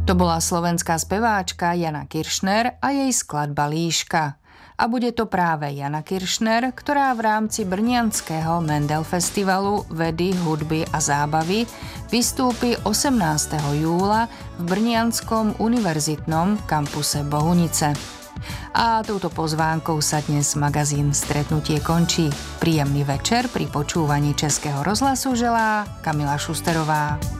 To bola slovenská speváčka Jana Kiršner a jej skladba Líška. A bude to práve Jana Kiršner, ktorá v rámci brnianského Mendel Festivalu vedy, hudby a zábavy vystúpi 18. júla v brnianskom univerzitnom kampuse Bohunice. A touto pozvánkou sa dnes magazín Stretnutie končí. Príjemný večer pri počúvaní Českého rozhlasu želá Kamila Šusterová.